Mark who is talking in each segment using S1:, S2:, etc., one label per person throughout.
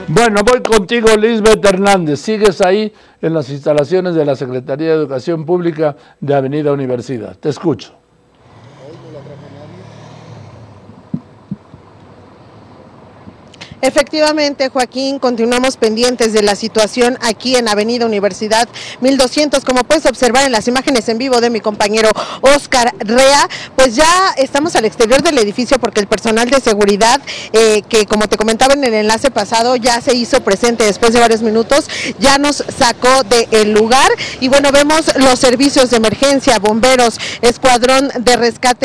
S1: Bueno, voy contigo, Lisbeth Hernández. Sigues ahí en las instalaciones de la Secretaría de Educación Pública de Avenida Universidad. Te escucho.
S2: Efectivamente, Joaquín, continuamos pendientes de la situación aquí en Avenida Universidad 1200. Como puedes observar en las imágenes en vivo de mi compañero Oscar Rea, pues ya estamos al exterior del edificio porque el personal de seguridad, que como te comentaba en el enlace pasado, ya se hizo presente después de varios minutos, ya nos sacó del lugar. Y bueno, vemos los servicios de emergencia, bomberos, escuadrón de rescate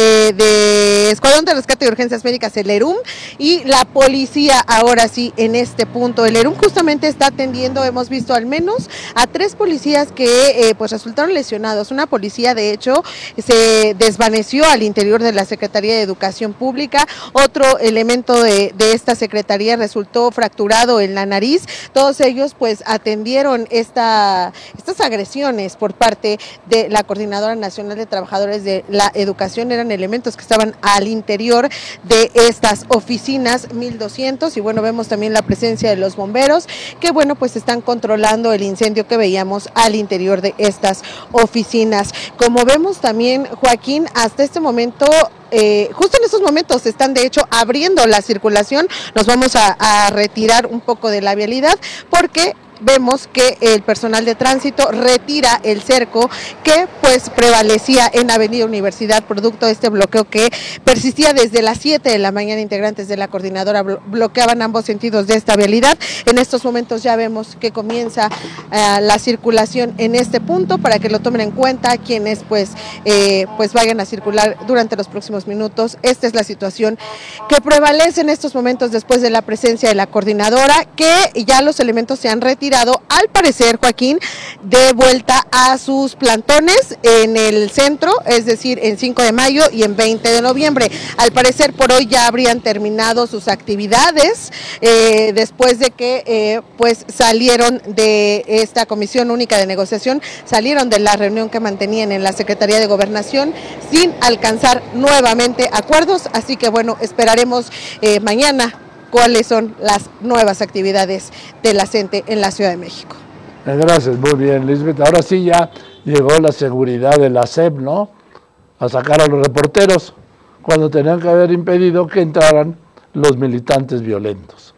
S2: y urgencias médicas, el ERUM, y la policía. Ahora sí, en este punto, el ERUM justamente está atendiendo, hemos visto al menos a 3 policías que pues resultaron lesionados. Una policía, de hecho, se desvaneció al interior de la Secretaría de Educación Pública. Otro elemento de esta secretaría resultó fracturado en la nariz. Todos ellos pues atendieron estas agresiones por parte de la Coordinadora Nacional de Trabajadores de la Educación. Eran elementos que estaban al interior de estas oficinas 1200. Y bueno, vemos también la presencia de los bomberos que bueno, pues están controlando el incendio que veíamos al interior de estas oficinas. Como vemos también, Joaquín, hasta este momento, justo en estos momentos están de hecho abriendo la circulación. Nos vamos a retirar un poco de la vialidad porque vemos que el personal de tránsito retira el cerco que pues prevalecía en Avenida Universidad, producto de este bloqueo que persistía desde las 7 de la mañana. Integrantes de la coordinadora bloqueaban ambos sentidos de esta vialidad. En estos momentos ya vemos que comienza la circulación en este punto para que lo tomen en cuenta quienes pues vayan a circular durante los próximos minutos. Esta es la situación que prevalece en estos momentos después de la presencia de la coordinadora, que ya los elementos se han retirado, al parecer, Joaquín, de vuelta a sus plantones en el centro, es decir, en 5 de mayo y en 20 de noviembre. Al parecer, por hoy ya habrían terminado sus actividades, después de que pues salieron de esta Comisión Única de Negociación, salieron de la reunión que mantenían en la Secretaría de Gobernación sin alcanzar nuevamente acuerdos. Así que bueno, esperaremos mañana cuáles son las nuevas actividades de la CENTE en la Ciudad de México.
S1: Gracias, muy bien, Lisbeth. Ahora sí ya llegó la seguridad de la SEP, ¿no?, a sacar a los reporteros cuando tenían que haber impedido que entraran los militantes violentos.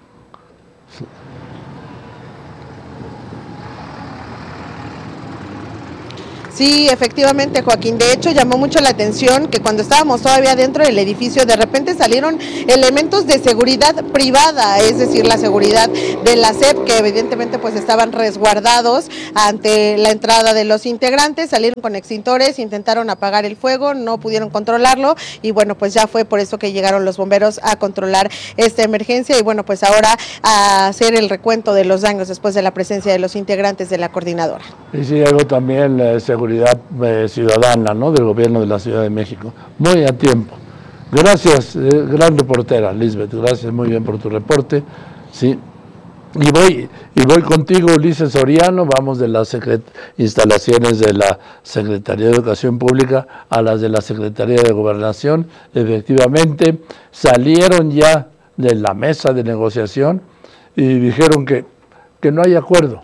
S2: Sí, efectivamente, Joaquín. De hecho, llamó mucho la atención que cuando estábamos todavía dentro del edificio, de repente salieron elementos de seguridad privada, es decir, la seguridad de la SEP, que evidentemente pues estaban resguardados ante la entrada de los integrantes. Salieron con extintores, intentaron apagar el fuego, no pudieron controlarlo y bueno, pues ya fue por eso que llegaron los bomberos a controlar esta emergencia y bueno, pues ahora a hacer el recuento de los daños después de la presencia de los integrantes de la coordinadora.
S1: Y sí, llegó también seguridad ciudadana, ¿no?, del gobierno de la Ciudad de México. Muy a tiempo. Gracias, gran reportera, Lisbeth. Gracias, muy bien por tu reporte. Sí. Y voy contigo, Ulises Soriano. Vamos de las instalaciones de la Secretaría de Educación Pública a las de la Secretaría de Gobernación. Efectivamente, salieron ya de la mesa de negociación y dijeron que no hay acuerdo.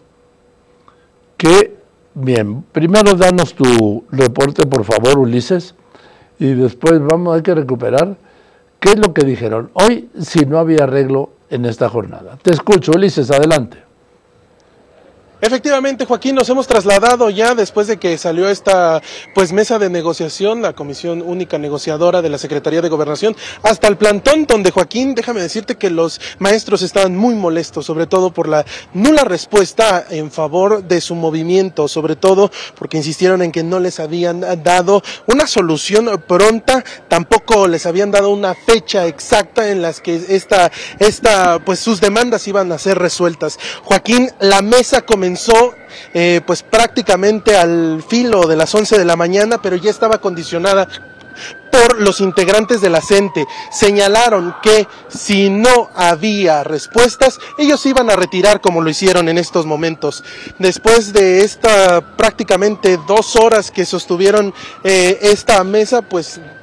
S1: Bien, primero danos tu reporte, por favor, Ulises, y después hay que recuperar qué es lo que dijeron hoy si no había arreglo en esta jornada. Te escucho, Ulises, adelante.
S3: Efectivamente, Joaquín, nos hemos trasladado ya después de que salió esta mesa de negociación, la Comisión Única Negociadora de la Secretaría de Gobernación, hasta el plantón donde, Joaquín, déjame decirte que los maestros estaban muy molestos, sobre todo por la nula respuesta en favor de su movimiento, sobre todo porque insistieron en que no les habían dado una solución pronta, tampoco les habían dado una fecha exacta en las que sus demandas iban a ser resueltas. Joaquín, la mesa comenzó prácticamente al filo de las 11 de la mañana, pero ya estaba condicionada por los integrantes de la CENTE. Señalaron que si no había respuestas, ellos iban a retirar como lo hicieron en estos momentos. Después de esta prácticamente 2 horas que sostuvieron esta mesa, pues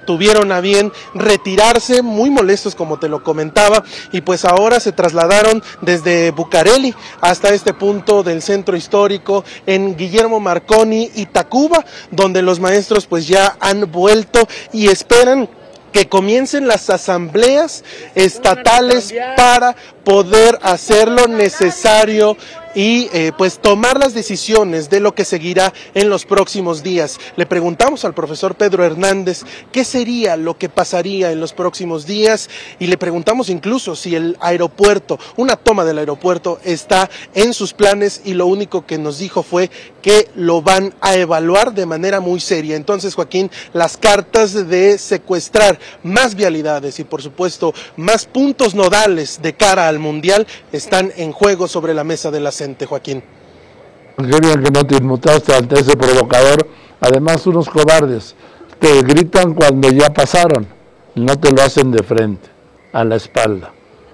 S3: tuvieron a bien retirarse, muy molestos como te lo comentaba, y pues ahora se trasladaron desde Bucareli hasta este punto del centro histórico en Guillermo Marconi y Tacuba, donde los maestros pues ya han vuelto y esperan que comiencen las asambleas estatales para poder hacer lo necesario y pues tomar las decisiones de lo que seguirá en los próximos días. Le preguntamos al profesor Pedro Hernández qué sería lo que pasaría en los próximos días y le preguntamos incluso si el aeropuerto, una toma del aeropuerto está en sus planes, y lo único que nos dijo fue que lo van a evaluar de manera muy seria. Entonces, Joaquín, las cartas de secuestrar más vialidades y por supuesto más puntos nodales de cara al Mundial están en juego sobre la mesa de la CENTE, Joaquín.
S1: Qué bien que no te inmutaste ante ese provocador. Además, unos cobardes te gritan cuando ya pasaron, no te lo hacen de frente, a la espalda.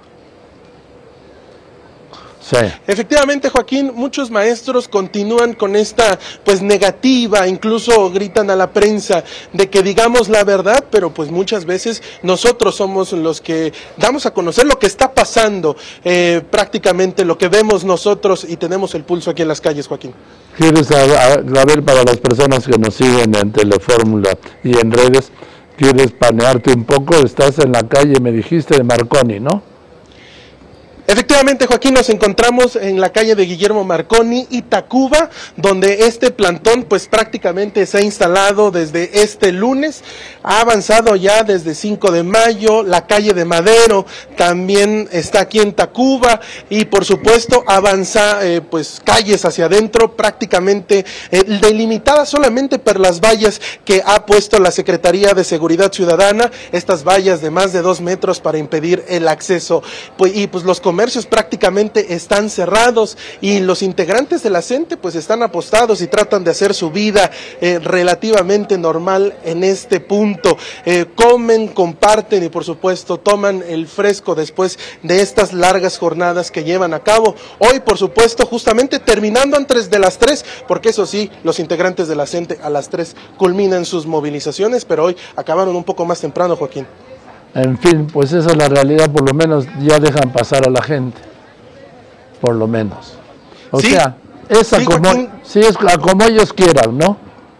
S1: Sí.
S3: Efectivamente, Joaquín, muchos maestros continúan con esta pues negativa, incluso gritan a la prensa de que digamos la verdad, pero pues muchas veces nosotros somos los que damos a conocer lo que está pasando, prácticamente lo que vemos nosotros, y tenemos el pulso aquí en las calles, Joaquín.
S1: ¿Quieres saber, para las personas que nos siguen en Telefórmula y en redes, quieres panearte un poco? Estás en la calle, me dijiste, de Marconi, ¿no?
S3: Efectivamente, Joaquín, nos encontramos en la calle de Guillermo Marconi y Tacuba, donde este plantón pues prácticamente se ha instalado desde este lunes, ha avanzado ya desde 5 de mayo, la calle de Madero también está aquí en Tacuba, y por supuesto avanza pues calles hacia adentro, prácticamente delimitadas solamente por las vallas que ha puesto la Secretaría de Seguridad Ciudadana, estas vallas de más de 2 metros para impedir el acceso, y pues los comercios prácticamente están cerrados, y los integrantes de la CENTE pues están apostados y tratan de hacer su vida relativamente normal en este punto. Comen, comparten y por supuesto toman el fresco después de estas largas jornadas que llevan a cabo. Hoy, por supuesto, justamente terminando antes de las 3, porque eso sí, los integrantes de la CENTE a las 3 culminan sus movilizaciones, pero hoy acabaron un poco más temprano, Joaquín.
S1: En fin, pues esa es la realidad, por lo menos ya dejan pasar a la gente, por lo menos. O
S3: sí,
S1: sea, es
S3: sí,
S1: es como ellos quieran, ¿no?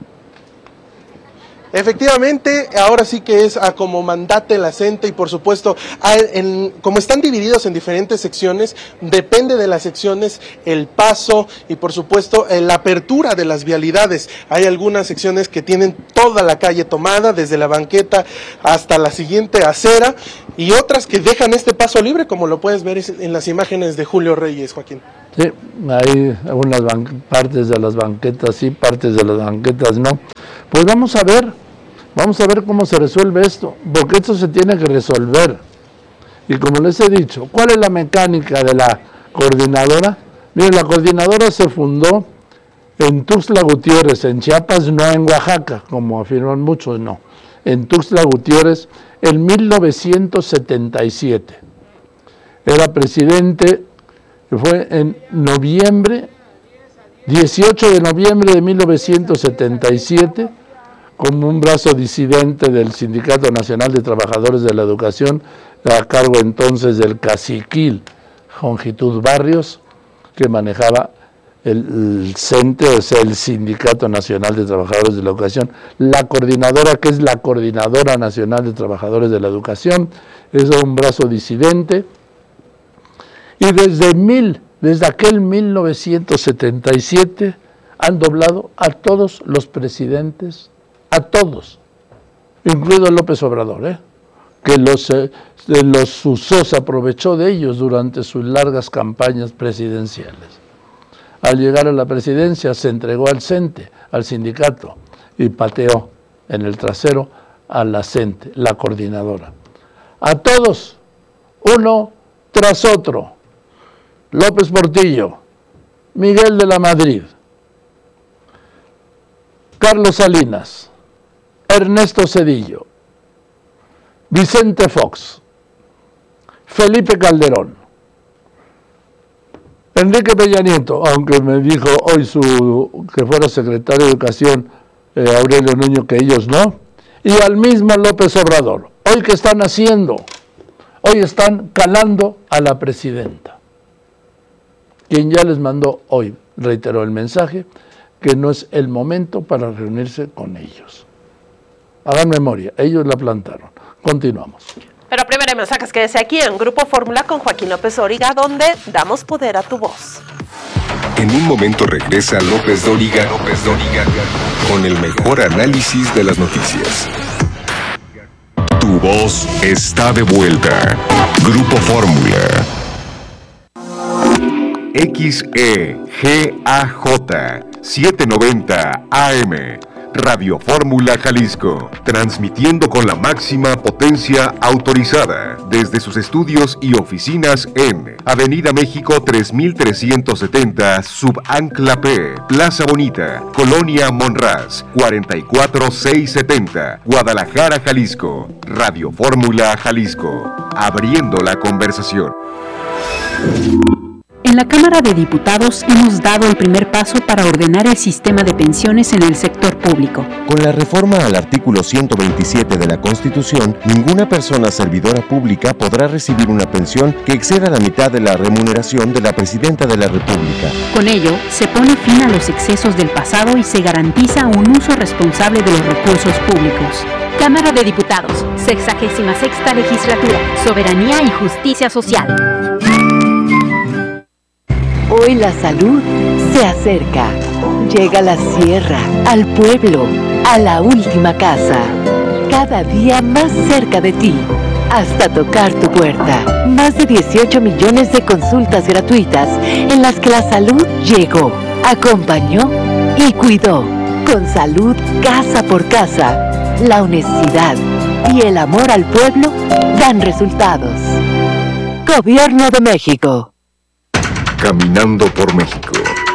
S3: Efectivamente, ahora sí que es a como mandate la CENTE, y por supuesto, como están divididos en diferentes secciones, depende de las secciones el paso y por supuesto la apertura de las vialidades. Hay algunas secciones que tienen toda la calle tomada, desde la banqueta hasta la siguiente acera, y otras que dejan este paso libre, como lo puedes ver en las imágenes de Julio Reyes, Joaquín.
S1: Sí, hay algunas partes de las banquetas sí, partes de las banquetas no. Pues vamos a ver cómo se resuelve esto, porque esto se tiene que resolver. Y como les he dicho, ¿cuál es la mecánica de la coordinadora? Miren, la coordinadora se fundó en Tuxtla Gutiérrez, en Chiapas, no en Oaxaca, como afirman muchos, no. En Tuxtla Gutiérrez, en 1977. Era presidente, fue en 18 de noviembre de 1977, como un brazo disidente del Sindicato Nacional de Trabajadores de la Educación, a cargo entonces del caciquil Jongitud Barrios, que manejaba el CENTE, o sea, el Sindicato Nacional de Trabajadores de la Educación. La coordinadora, que es la Coordinadora Nacional de Trabajadores de la Educación, es un brazo disidente, y desde aquel 1977 han doblado a todos los presidentes, a todos, incluido López Obrador, que los usó, se aprovechó de ellos durante sus largas campañas presidenciales. Al llegar a la presidencia se entregó al CENTE, al sindicato, y pateó en el trasero a la CENTE, la coordinadora. A todos, uno tras otro. López Portillo, Miguel de la Madrid, Carlos Salinas, Ernesto Zedillo, Vicente Fox, Felipe Calderón, Enrique Peña Nieto, aunque me dijo hoy que fuera secretario de Educación Aurelio Nuño que ellos no, y al mismo López Obrador. ¿Hoy qué están haciendo? Hoy están calando a la presidenta, quien ya les mandó hoy, reiteró el mensaje, que no es el momento para reunirse con ellos. Hagan memoria, ellos la plantaron. Continuamos.
S4: Pero primero hay mensajes, quédese aquí en Grupo Fórmula con Joaquín López Dóriga, donde damos poder a tu voz.
S5: En un momento regresa López Dóriga, con el mejor análisis de las noticias. Tu voz está de vuelta. Grupo Fórmula. XEGAJ 790 AM. Radio Fórmula Jalisco, transmitiendo con la máxima potencia autorizada desde sus estudios y oficinas en Avenida México 3370, Subancla P, Plaza Bonita, Colonia Monraz, 44670, Guadalajara, Jalisco. Radio Fórmula Jalisco, abriendo la conversación.
S6: En la Cámara de Diputados hemos dado el primer paso para ordenar el sistema de pensiones en el sector público.
S7: Con la reforma al artículo 127 de la Constitución, ninguna persona servidora pública podrá recibir una pensión que exceda la mitad de la remuneración de la Presidenta de la República.
S6: Con ello, se pone fin a los excesos del pasado y se garantiza un uso responsable de los recursos públicos.
S8: Cámara de Diputados, 66ª Legislatura, Soberanía y Justicia Social.
S9: Hoy la salud se acerca. Llega a la sierra, al pueblo, a la última casa. Cada día más cerca de ti, hasta tocar tu puerta. Más de 18 millones de consultas gratuitas en las que la salud llegó, acompañó y cuidó. Con salud casa por casa, la honestidad y el amor al pueblo dan resultados. Gobierno de México.
S5: Caminando por México.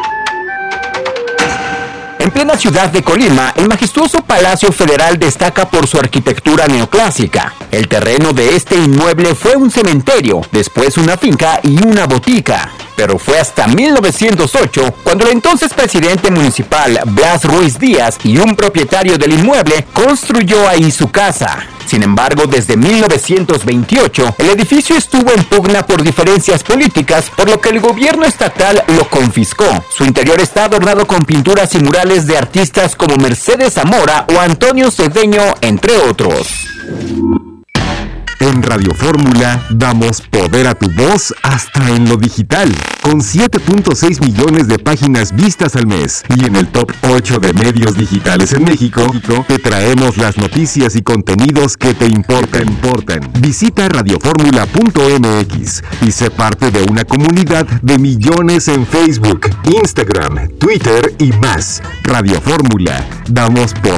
S10: En plena ciudad de Colima, el majestuoso Palacio Federal destaca por su arquitectura neoclásica. El terreno de este inmueble fue un cementerio, después una finca y una botica. Pero fue hasta 1908 cuando el entonces presidente municipal Blas Ruiz Díaz y un propietario del inmueble construyó ahí su casa. Sin embargo, desde 1928, el edificio estuvo en pugna por diferencias políticas, por lo que el gobierno estatal lo confiscó. Su interior está adornado con pinturas y murales de artistas como Mercedes Zamora o Antonio Cedeño, entre otros.
S5: En Radio Fórmula damos poder a tu voz hasta en lo digital, con 7.6 millones de páginas vistas al mes. Y en el top 8 de medios digitales en México, te traemos las noticias y contenidos que te importan. Visita radioformula.mx y sé parte de una comunidad de millones en Facebook, Instagram, Twitter y más. Radio Fórmula, damos poder